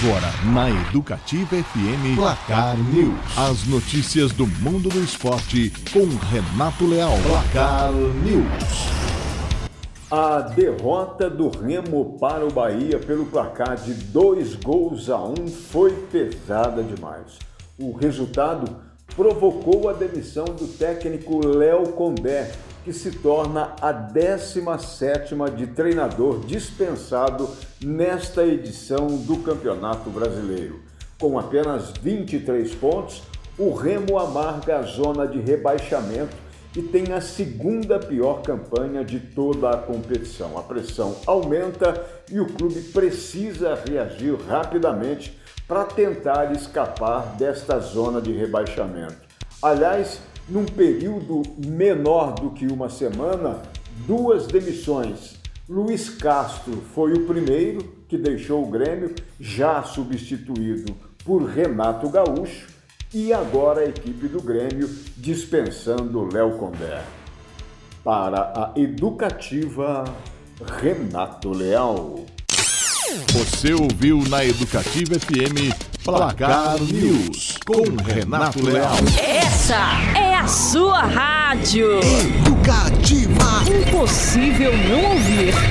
Agora, na Educativa FM, Placar News. As notícias do mundo do esporte com Renato Leal. Placar News. A derrota do Remo para o Bahia pelo placar de 2-1 foi pesada demais. O resultado provocou a demissão do técnico Léo Condé, que se torna a 17ª de treinador dispensado nesta edição do Campeonato Brasileiro. Com apenas 23 pontos, o Remo amarga a zona de rebaixamento e tem a segunda pior campanha de toda a competição. A pressão aumenta e o clube precisa reagir rapidamente para tentar escapar desta zona de rebaixamento. Aliás, num período menor do que uma semana, 2 demissões. Luiz Castro foi o primeiro que deixou o Grêmio, já substituído por Renato Gaúcho, e agora a equipe do Grêmio dispensando Léo Condé. Para a Educativa, Renato Leal. Você ouviu na Educativa FM Placar News com Renato Leal. Essa é a sua rádio. Educativa. Impossível não ouvir.